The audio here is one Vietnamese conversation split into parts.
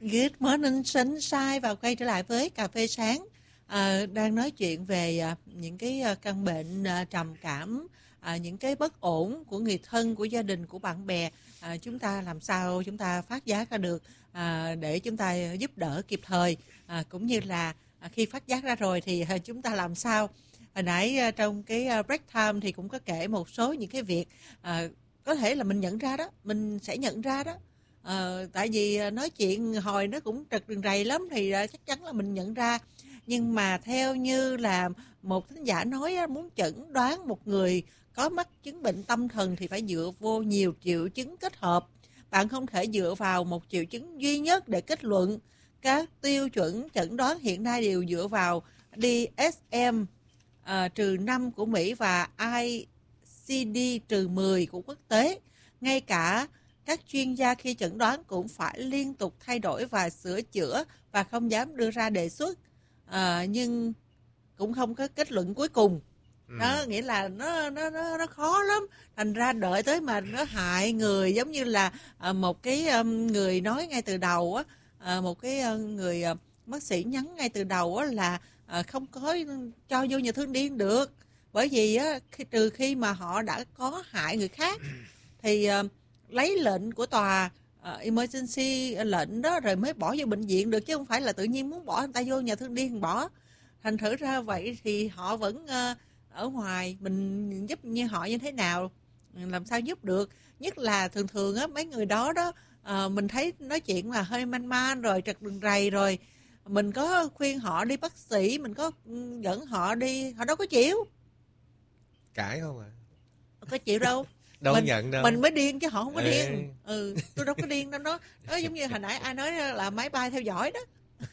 Good morning sunshine, và quay trở lại với cà phê sáng. Đang nói chuyện về những cái căn bệnh trầm cảm, những cái bất ổn của người thân, của gia đình, của bạn bè. Chúng ta làm sao chúng ta phát giác ra được để chúng ta giúp đỡ kịp thời, cũng như là khi phát giác ra rồi thì chúng ta làm sao. Hồi nãy trong cái break time thì cũng có kể một số những cái việc có thể là mình nhận ra đó, mình sẽ nhận ra đó. Tại vì nói chuyện hồi nó cũng trật rừng rầy lắm thì chắc chắn là mình nhận ra. Nhưng mà theo như là một thính giả nói muốn chẩn đoán một người có mắc chứng bệnh tâm thần thì phải dựa vô nhiều triệu chứng kết hợp. Bạn không thể dựa vào một triệu chứng duy nhất để kết luận. Các tiêu chuẩn chẩn đoán hiện nay đều dựa vào DSM-5 của Mỹ và ICD-10 của quốc tế. Ngay cả các chuyên gia khi chẩn đoán cũng phải liên tục thay đổi và sửa chữa và không dám đưa ra đề xuất, nhưng cũng không có kết luận cuối cùng. Đó nghĩa là nó khó lắm, thành ra đợi tới mà nó hại người, giống như là một cái người nói ngay từ đầu á, một cái người bác sĩ nhắn ngay từ đầu á là không có cho vô nhà thương điên được, bởi vì á trừ khi mà họ đã có hại người khác thì lấy lệnh của tòa emergency lệnh đó rồi mới bỏ vô bệnh viện được, chứ không phải là tự nhiên muốn bỏ người ta vô nhà thương điên bỏ. Thành thử ra vậy thì họ vẫn ở ngoài, mình giúp như họ như thế nào, làm sao giúp được. Nhất là thường thường á mấy người đó đó mình thấy nói chuyện mà hơi man man rồi trật đường rầy rồi, mình có khuyên họ đi bác sĩ, mình có dẫn họ đi, họ đâu có chịu. Cãi không à? Không có chịu đâu. Đâu mình, nhận đâu. Mình mới điên chứ họ không có điên. Tôi đâu có điên đâu. Nó giống như hồi nãy ai nói là máy bay theo dõi đó.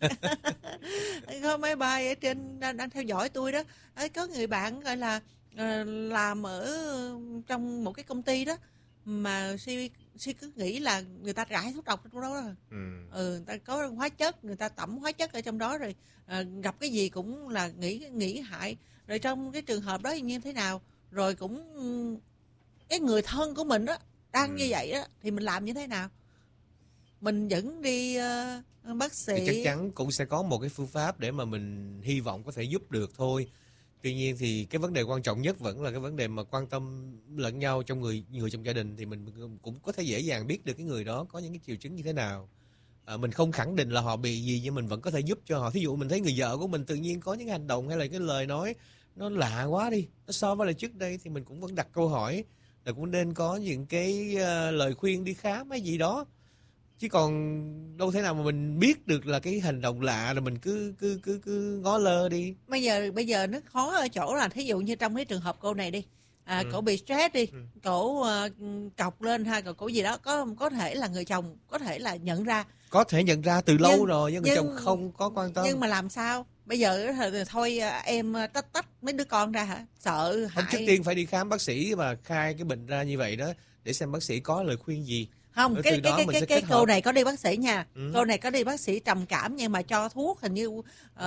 Có máy bay ở trên đang theo dõi tôi đó. Có người bạn gọi là làm ở trong một cái công ty đó, mà Si cứ nghĩ là người ta rải thuốc độc trong đó. Người ta có hóa chất, người ta tẩm hóa chất ở trong đó rồi, gặp cái gì cũng là nghĩ hại. Rồi trong cái trường hợp đó như thế nào, rồi cũng cái người thân của mình đó đang như vậy đó thì mình làm như thế nào? Mình dẫn đi bác sĩ thì chắc chắn cũng sẽ có một cái phương pháp để mà mình hy vọng có thể giúp được thôi. Tuy nhiên thì cái vấn đề quan trọng nhất vẫn là cái vấn đề mà quan tâm lẫn nhau trong người trong gia đình, thì mình cũng có thể dễ dàng biết được cái người đó có những cái triệu chứng như thế nào. Mình không khẳng định là họ bị gì, nhưng mình vẫn có thể giúp cho họ. Thí dụ mình thấy người vợ của mình tự nhiên có những hành động hay là cái lời nói nó lạ quá đi, nó so với lại trước đây, thì mình cũng vẫn đặt câu hỏi là cũng nên có những cái lời khuyên đi khám hay gì đó. Chứ còn đâu thể nào mà mình biết được là cái hành động lạ rồi mình cứ ngó lơ đi. Bây giờ nó khó ở chỗ là thí dụ như trong cái trường hợp cô này đi, cổ bị stress đi, cổ cọc lên hay cổ gì đó, có thể là người chồng có thể là nhận ra. Có thể nhận ra từ lâu rồi, nhưng người chồng không có quan tâm. Nhưng mà làm sao? Bây giờ thôi em tách mấy đứa con ra hả? Sợ hại. Không, trước tiên phải đi khám bác sĩ và khai cái bệnh ra như vậy đó, để xem bác sĩ có lời khuyên gì. Không, cái cô này có đi bác sĩ nha. Cô này có đi bác sĩ trầm cảm, nhưng mà cho thuốc hình như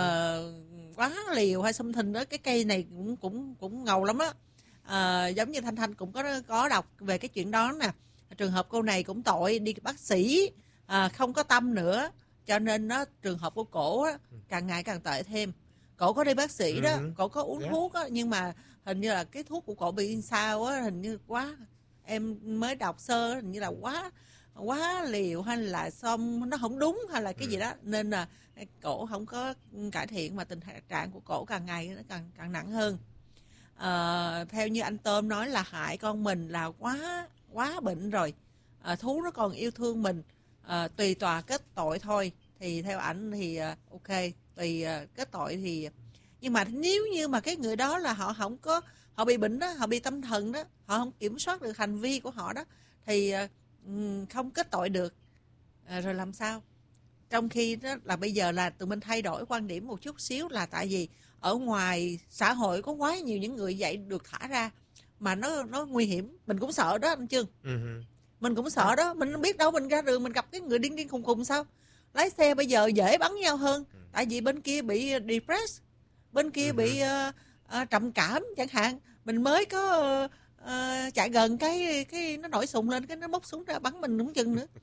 quá liều hay something đó. Cái cây này cũng ngầu lắm á. Giống như Thanh cũng có đọc về cái chuyện đó nè. Trường hợp cô này cũng tội, đi bác sĩ không có tâm nữa, cho nên nó trường hợp của cổ á, càng ngày càng tệ thêm. Cổ có đi bác sĩ đó, cổ có uống thuốc á, nhưng mà hình như là cái thuốc của cổ bị sao á, hình như quá, em mới đọc sơ, hình như là quá liều hay là xong nó không đúng hay là cái gì đó, nên là cổ không có cải thiện, mà tình trạng của cổ càng ngày nó càng nặng hơn. Theo như anh Tôm nói là hại con mình là quá bệnh rồi. Thú nó còn yêu thương mình, tùy tòa kết tội thôi. Thì theo ảnh thì ok, tùy kết tội thì. Nhưng mà nếu như mà cái người đó là họ không có, họ bị bệnh đó, họ bị tâm thần đó, họ không kiểm soát được hành vi của họ đó, thì không kết tội được. Rồi làm sao? Trong khi đó là bây giờ là tụi mình thay đổi quan điểm một chút xíu, là tại vì ở ngoài xã hội có quá nhiều những người vậy được thả ra mà nó nguy hiểm, mình cũng sợ đó anh Trương. Mình cũng sợ đó, mình không biết đâu, mình ra đường mình gặp cái người điên khùng sao. Lái xe bây giờ dễ bắn nhau hơn, tại vì bên kia bị depressed, bên kia bị trầm cảm chẳng hạn. Mình mới có chạy gần cái nó nổi sùng lên, cái nó móc súng ra bắn mình đúng chừng nữa.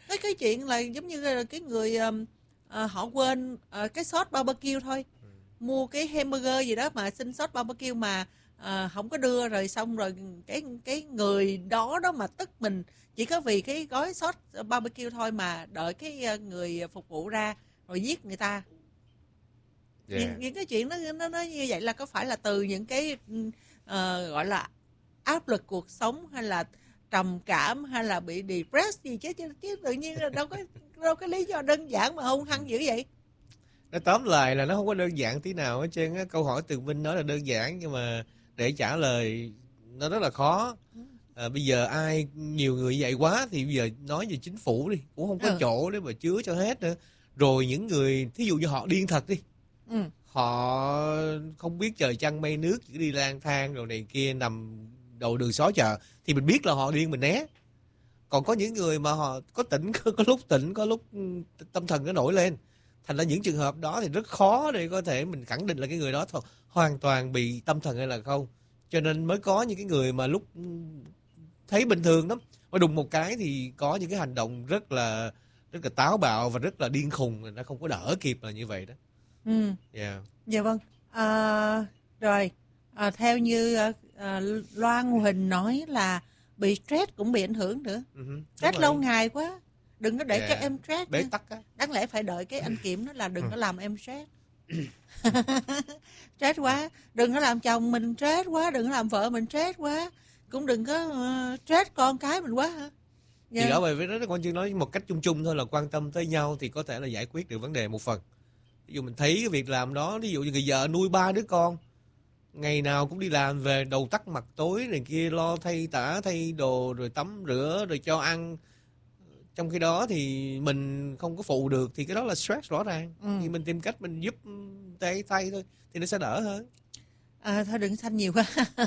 cái chuyện là giống như là cái người họ quên cái sốt barbecue thôi, mua cái hamburger gì đó mà xin sốt barbecue mà không có đưa, rồi xong rồi cái người đó đó mà tức mình chỉ có vì cái gói sốt barbecue thôi mà đợi cái người phục vụ ra rồi giết người ta. Những cái chuyện nó như vậy là có phải là từ những cái gọi là áp lực cuộc sống hay là trầm cảm hay là bị depressed gì chứ tự nhiên là đâu có lý do đơn giản mà hung hăng dữ vậy. Nó tóm lại là nó không có đơn giản tí nào hết trơn á. Câu hỏi Tường Vinh nói là đơn giản nhưng mà để trả lời nó rất là khó. Bây giờ nhiều người vậy quá thì bây giờ nói về chính phủ đi cũng không có chỗ để mà chứa cho hết nữa. Rồi những người thí dụ như họ điên thật đi, họ không biết trời trăng mây nước, chỉ đi lang thang rồi này kia nằm đầu đường xó chợ thì mình biết là họ điên, mình né. Còn có những người mà họ có lúc tỉnh, có lúc tâm thần nó nổi lên, thành ra những trường hợp đó thì rất khó để có thể mình khẳng định là cái người đó hoàn toàn bị tâm thần hay là không. Cho nên mới có những cái người mà lúc thấy bình thường lắm mà đùng một cái thì có những cái hành động rất là táo bạo và rất là điên khùng, nó không có đỡ kịp là như vậy đó. Dạ vâng. Rồi theo như Loan Huỳnh nói là bị stress cũng bị ảnh hưởng nữa. Stress lâu ngày quá đừng có để cho em stress bế tắc á. Đáng lẽ phải đợi cái anh Kiểm nó là đừng có làm em stress. Stress quá đừng có làm chồng mình stress quá, đừng có làm vợ mình stress quá, cũng đừng có stress con cái mình quá hả. Thì đó, bởi vì đó con chưa nói một cách chung chung thôi là quan tâm tới nhau thì có thể là giải quyết được vấn đề một phần. Ví dụ mình thấy cái việc làm đó, ví dụ như người vợ nuôi 3 đứa con, ngày nào cũng đi làm về đầu tắt mặt tối này kia, lo thay tã thay đồ rồi tắm rửa rồi cho ăn, trong khi đó thì mình không có phụ được thì cái đó là stress rõ ràng. Thì mình tìm cách mình giúp thay thôi thì nó sẽ đỡ hơn. Thôi đừng xanh nhiều quá.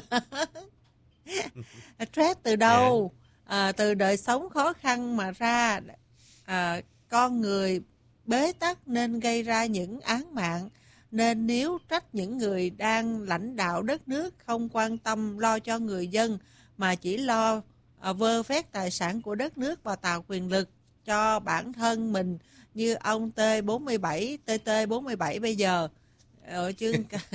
Stress từ đâu? Từ đời sống khó khăn mà ra. Con người bế tắc nên gây ra những án mạng. Nên nếu trách những người đang lãnh đạo đất nước không quan tâm lo cho người dân mà chỉ lo vơ vét tài sản của đất nước và tạo quyền lực cho bản thân mình như ông T47 TT47 bây giờ chứ.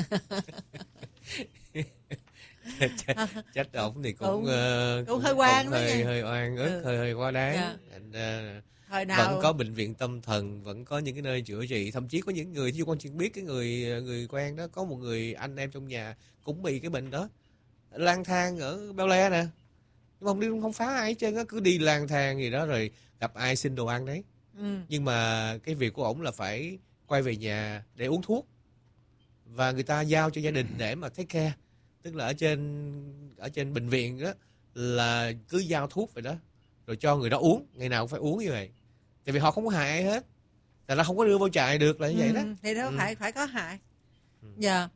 Trách ổng thì cũng hơi oan đó, hơi oan ức, hơi quá đáng. Hồi nào vẫn có bệnh viện tâm thần, vẫn có những cái nơi chữa trị, thậm chí có những người, thí dụ con chỉ biết cái người quen đó, có một người anh em trong nhà cũng bị cái bệnh đó, lang thang ở Beo Le nè, nhưng mà không phá ai hết trơn á, cứ đi lang thang gì đó rồi gặp ai xin đồ ăn đấy. Nhưng mà cái việc của ổng là phải quay về nhà để uống thuốc và người ta giao cho gia đình để mà take care, tức là ở trên bệnh viện đó là cứ giao thuốc vậy đó rồi cho người đó uống, ngày nào cũng phải uống như vậy, tại vì họ không có hại ai hết, tại nó không có đưa vô trại được là như vậy đó. Thì đó phải có hại. Dạ.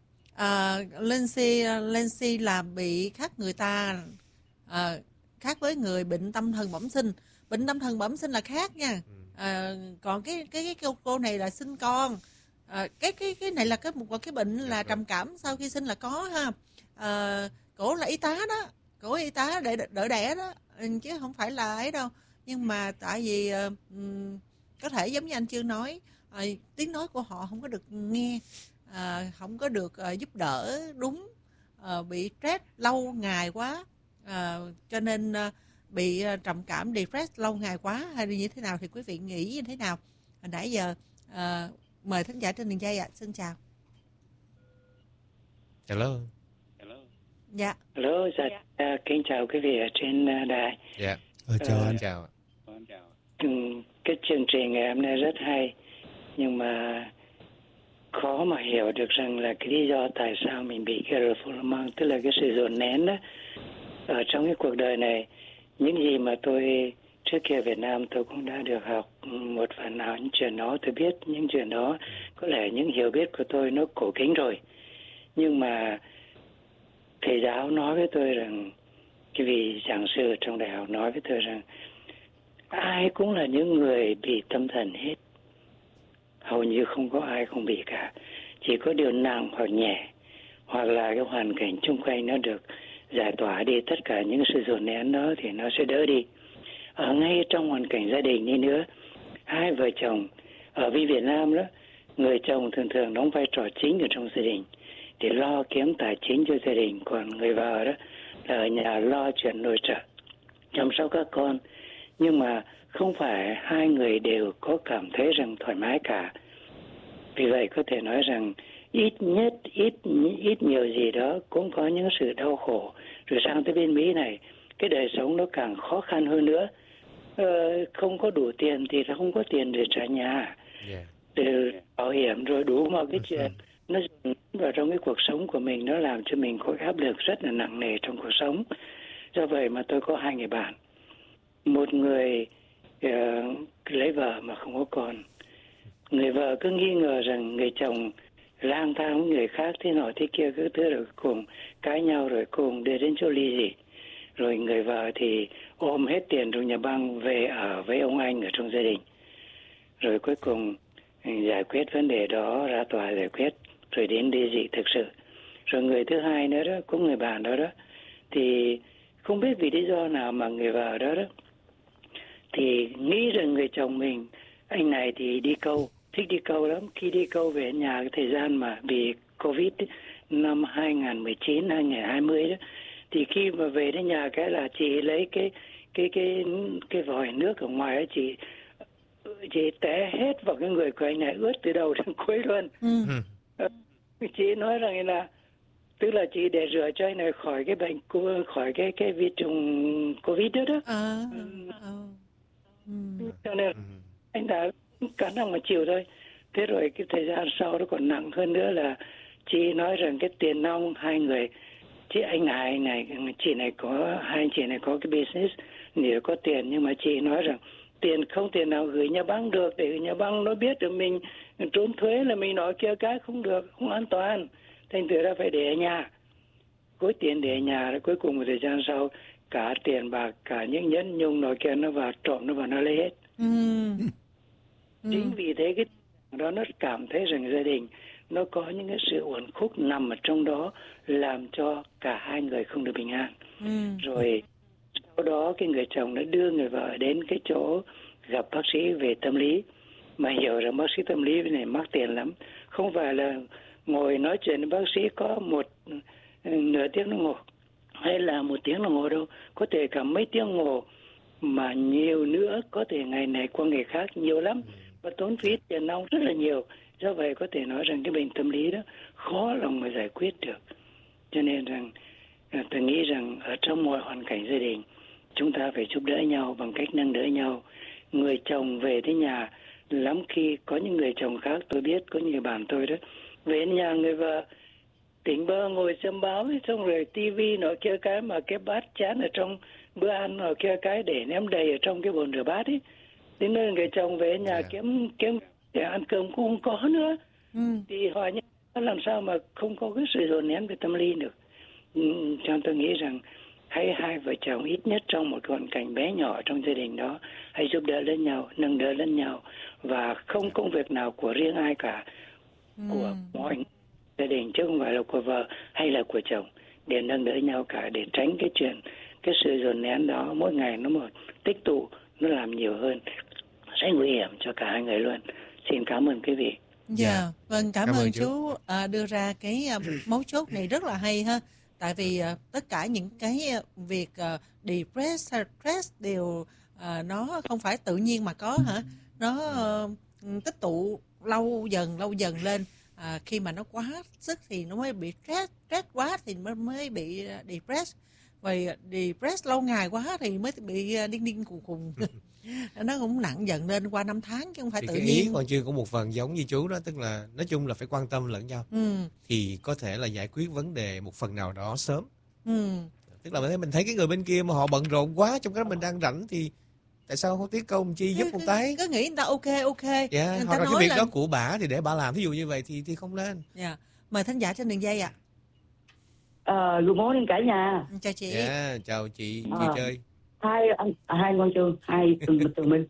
Lindsay là bị khác người ta, khác với người bệnh tâm thần bẩm sinh. Bệnh tâm thần bẩm sinh là khác nha. Còn cái cô này là sinh con. Cái này là một cái bệnh là trầm cảm sau khi sinh là có ha. Cổ là y tá đó, cổ y tá để đỡ đẻ đó, chứ không phải là ấy đâu. Nhưng mà tại vì có thể giống như anh Chương nói, tiếng nói của họ không có được nghe, không có được giúp đỡ đúng, bị stress lâu ngày quá, cho nên bị trầm cảm depressed lâu ngày quá hay như thế nào thì quý vị nghĩ như thế nào? Hồi nãy giờ mời thính giả trên đường dây ạ. Xin chào. Hello. Dạ. Hello, kính chào quý vị ở trên đài. Dạ. Chào anh. Chào. Cái chương trình ngày hôm nay rất hay, nhưng mà khó mà hiểu được rằng là cái lý do tại sao mình bị cái refoulement, tức là cái sự dồn nén đó. Ở trong cái cuộc đời này, những gì mà tôi trước kia ở Việt Nam tôi cũng đã được học một phần nào những chuyện đó, tôi biết những chuyện đó, có lẽ những hiểu biết của tôi nó cổ kính rồi. Nhưng mà thầy giáo nói với tôi rằng, cái vị giảng sư trong đại học nói với tôi rằng ai cũng là những người bị tâm thần hết. Hầu như không có ai không bị cả. Chỉ có điều nặng hoặc nhẹ, hoặc là cái hoàn cảnh xung quanh nó được giải tỏa đi, tất cả những sự dồn nén đó thì nó sẽ đỡ đi. ở ngay trong hoàn cảnh gia đình đi nữa, hai vợ chồng ở Việt Nam đó, người chồng thường thường đóng vai trò chính ở trong gia đình để lo kiếm tài chính cho gia đình, còn người vợ đó là ở nhà lo chuyện nội trợ, chăm sóc các con. Nhưng mà không phải hai người đều có cảm thấy rằng thoải mái cả. Vì vậy có thể nói rằng ít nhiều gì đó cũng có những sự đau khổ. Rồi sang tới bên Mỹ này, cái đời sống nó càng khó khăn hơn nữa. Không có đủ tiền thì nó không có tiền để trả nhà, để bảo hiểm, rồi đủ mọi cái chuyện nó vào trong cái cuộc sống của mình, nó làm cho mình có áp lực rất là nặng nề trong cuộc sống. Do vậy mà tôi có hai người bạn, một người lấy vợ mà không có con. Người vợ cứ nghi ngờ rằng người chồng lang thang với người khác thế nọ thế kia cứ thứ, rồi cùng cãi nhau, rồi cùng đưa đến chỗ ly dị. Rồi người vợ thì ôm hết tiền trong nhà băng về ở với ông anh ở trong gia đình. Rồi cuối cùng giải quyết vấn đề đó, ra tòa giải quyết, rồi đến ly dị thực sự. Rồi người thứ hai nữa đó, cũng người bạn đó, thì không biết vì lý do nào mà người vợ đó thì nghĩ rằng người chồng mình, anh này thì đi câu, thích đi câu lắm. Khi đi câu về nhà cái thời gian mà bị Covid năm 2019, 2020 đó, thì khi mà về đến nhà cái là chị lấy cái vòi nước ở ngoài ấy, chị té hết vào cái người của anh này, ướt từ đầu đến cuối luôn. Chị nói rằng là tức là chị để rửa cho anh này khỏi cái bệnh, khỏi cái vi trùng Covid đó. Cho nên anh đã cắn răng mà chịu thôi. Thế rồi cái thời gian sau nó còn nặng hơn nữa là chị nói rằng cái tiền nong hai người, chị này có, hai anh chị này có cái business nếu có tiền, nhưng mà chị nói rằng tiền nào gửi nhà băng được, để nhà băng nó biết được mình trốn thuế là mình nói kia cái không được, không an toàn, thành thử ra phải để ở nhà. Cuối tiền để ở nhà, cuối cùng một thời gian sau cả tiền bạc, cả những nhẫn nhung nói kia nó vào trộm, nó vào nó lấy hết. Chính vì thế cái đó nó cảm thấy rằng gia đình nó có những cái sự uẩn khúc nằm ở trong đó, làm cho cả hai người không được bình an. Rồi sau đó cái người chồng nó đưa người vợ đến cái chỗ gặp bác sĩ về tâm lý, mà hiểu rằng bác sĩ tâm lý này mắc tiền lắm, không phải là ngồi nói chuyện với bác sĩ có nửa tiếng đồng hồ hay là 1 tiếng đồng hồ đâu, có thể cả mấy tiếng đồng hồ, mà nhiều nữa, có thể ngày này qua ngày khác, nhiều lắm, và tốn phí tiền nong rất là nhiều. Do vậy có thể nói rằng cái bệnh tâm lý đó khó lòng mà giải quyết được. Cho nên rằng tôi nghĩ rằng ở trong mọi hoàn cảnh gia đình, chúng ta phải giúp đỡ nhau bằng cách nâng đỡ nhau. Người chồng về tới nhà, lắm khi có những người chồng khác, tôi biết có những người bạn tôi đó, về nhà người vợ tỉnh bơ ngồi xem báo, xong rồi tivi nọ kia cái, mà cái bát chén ở trong bữa ăn nọ kia cái để ném đầy ở trong cái bồn rửa bát ấy. Đến nơi người chồng về nhà kiếm để ăn cơm cũng không có nữa. Thì hỏi nhau làm sao mà không có cái sự dồn nén về tâm lý được. Cho tôi nghĩ rằng hãy hai vợ chồng ít nhất trong một hoàn cảnh bé nhỏ trong gia đình đó, hãy giúp đỡ lẫn nhau, nâng đỡ lẫn nhau, và không công việc nào của riêng ai cả, của mọi gia đình, chứ không phải là của vợ hay là của chồng, để nâng đỡ nhau cả, để tránh cái chuyện cái sự dồn nén đó mỗi ngày nó một tích tụ, nó làm nhiều hơn, rất nguy hiểm cho cả hai người luôn. Xin cảm ơn quý vị. Vâng, cảm ơn chú đưa ra cái mấu chốt này rất là hay ha. Tại vì tất cả những cái việc depress, stress đều nó không phải tự nhiên mà có hả? Nó tích tụ lâu dần lên. Khi mà nó quá sức thì nó mới bị stress quá thì mới bị depress. Vì depress lâu ngày quá thì mới bị điên khùng. Nó cũng nặng dần lên qua năm tháng chứ không phải thì tự cái nhiên. Ý còn chưa có một phần giống như chú đó, tức là nói chung là phải quan tâm lẫn nhau, thì có thể là giải quyết vấn đề một phần nào đó sớm. Tức là mình thấy cái người bên kia mà họ bận rộn quá, trong cái mình đang rảnh thì tại sao không tiến công chi giúp một tay? Cứ nghĩ người ta ok. Hoặc là cái việc đó của bả thì để bả làm, ví dụ như vậy thì không lên. Mời thính giả trên đường dây ạ. Good morning cả nhà. Chào chị. Chào chị chơi. Hai ngôi trường, hai tường minh.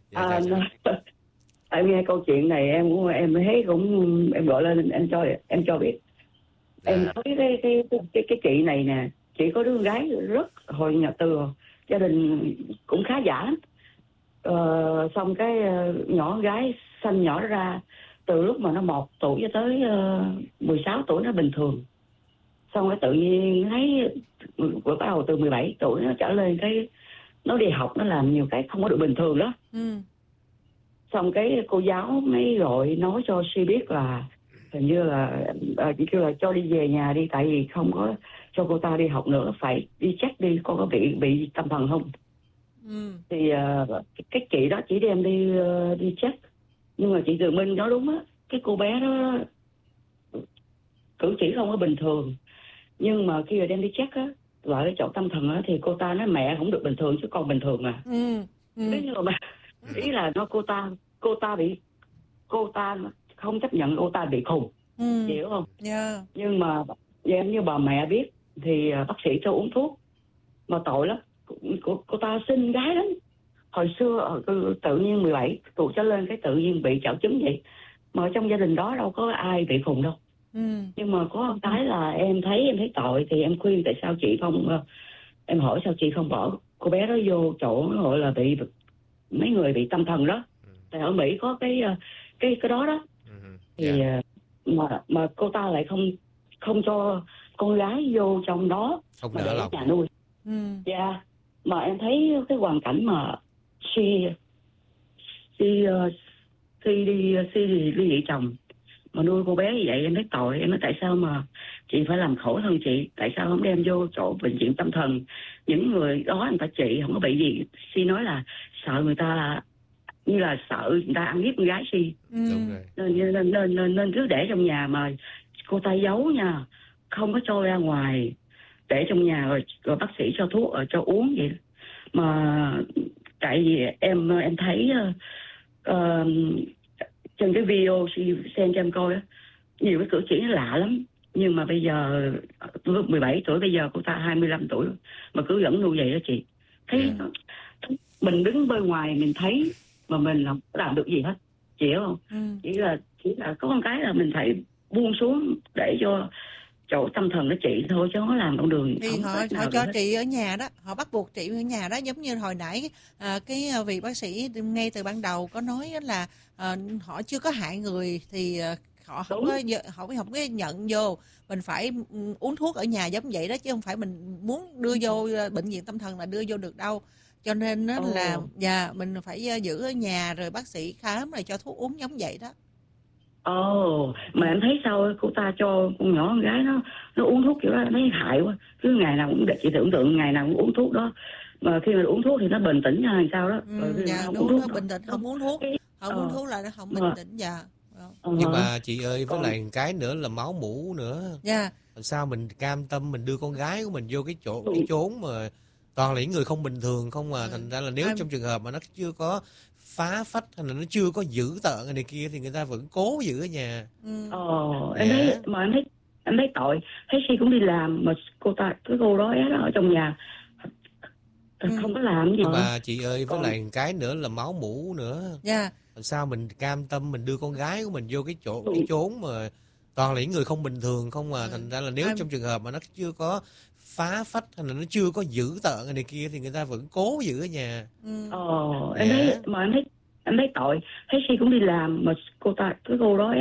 Em nghe câu chuyện này em thấy cũng em gọi lên em cho biết. Em thấy cái chị này nè, chị có đứa gái rất hồi nhà tư, gia đình cũng khá giả lắm. Xong cái nhỏ gái sanh nhỏ ra từ lúc mà nó 1 tuổi cho tới 16 tuổi nó bình thường. Xong cái tự nhiên thấy bắt đầu từ 17 tuổi nó trở lên, cái nó đi học nó làm nhiều cái không có được bình thường đó. Xong cái cô giáo mới gọi nói cho Si biết là hình như là chỉ kêu là cho đi về nhà đi, tại vì không có cho cô ta đi học nữa, phải đi check đi con có bị tâm thần không. Thì cái chị đó chỉ đem đi check, nhưng mà chị Từ Minh nói đúng á, cái cô bé đó cử chỉ không có bình thường, nhưng mà khi mà đem đi check á, lại cái chỗ tâm thần á, thì cô ta nói mẹ không được bình thường chứ con bình thường mà. Biết như mà ý là nó cô ta không chấp nhận cô ta bị khùng, hiểu không? Nhưng mà em như bà mẹ biết thì bác sĩ cho uống thuốc mà tội lắm. Cô ta xinh gái lắm, hồi xưa tự nhiên 17 tuổi trở lên cái tự nhiên bị chảo chứng vậy, mà trong gia đình đó đâu có ai bị khùng đâu. Nhưng mà có một cái là em thấy tội, thì em khuyên tại sao chị không, em hỏi sao chị không bỏ cô bé đó vô chỗ gọi là bị mấy người bị tâm thần đó. Tại ở Mỹ có cái đó đó. Thì mà cô ta lại không cho con gái vô trong đó không mà để để nhà nuôi. Mà em thấy cái hoàn cảnh mà Si đi dị chồng mà nuôi cô bé như vậy, em thấy tội. Em nói tại sao mà chị phải làm khổ thân chị, tại sao không đem vô chỗ bệnh viện tâm thần, những người đó người ta trị không có bị gì. Si nói là sợ người ta là như là sợ người ta ăn hiếp con gái Si. Nên cứ để trong nhà, mà cô ta giấu nha, không có cho ra ngoài, để trong nhà rồi bác sĩ cho thuốc cho uống vậy. Mà tại vì em thấy trên cái video xem cho em coi á, nhiều cái cử chỉ nó lạ lắm. Nhưng mà bây giờ lúc 17 tuổi, bây giờ cô ta 25 tuổi mà cứ vẫn nuôi vậy đó chị. Thấy mình đứng bên ngoài mình thấy mà mình không làm được gì hết, chị hiểu không? Chỉ là có một cái là mình phải buông xuống để cho chỗ tâm thần nó trị thôi, chứ không làm con đường. Thì họ cho chị ở nhà đó, họ bắt buộc chị ở nhà đó, giống như hồi nãy cái vị bác sĩ ngay từ ban đầu có nói là họ chưa có hại người thì họ không có nhận vô, mình phải uống thuốc ở nhà giống vậy đó, chứ không phải mình muốn đưa vô bệnh viện tâm thần là đưa vô được đâu. Cho nên nó là mình phải giữ ở nhà rồi bác sĩ khám rồi cho thuốc uống giống vậy đó. Mà em thấy sao cô ta cho con nhỏ con gái nó uống thuốc kiểu đó, thấy hại quá. Cứ ngày nào cũng, chị tưởng tượng ngày nào cũng uống thuốc đó, mà khi mà uống thuốc thì nó bình tĩnh hay sao đó. Đúng, nó bình tĩnh, không uống thuốc, không uống thuốc là nó không bình tĩnh. Nhưng mà chị ơi, với lại cái nữa là máu mủ nữa. Làm sao mình cam tâm mình đưa con gái của mình vô cái chốn mà toàn là những người không bình thường không mà. Thành ra là nếu trong trường hợp mà nó chưa có phá phách hay là nó chưa có giữ tợn này kia thì người ta vẫn cố giữ ở nhà. Em thấy mà em thấy tội. Thấy Si cũng đi làm mà cái cô đó ở trong nhà không có làm gì. Nhưng mà chị ơi, với lại cái nữa là máu mủ nữa. Làm sao mình cam tâm mình đưa con gái của mình vô cái chốn mà toàn là những người không bình thường không mà. Thành ra là nếu trong trường hợp mà nó chưa có phá phách hay là nó chưa có giữ tợn này kia thì người ta vẫn cố giữ ở nhà. Em thấy tội. Thấy Si cũng đi làm mà cái cô đó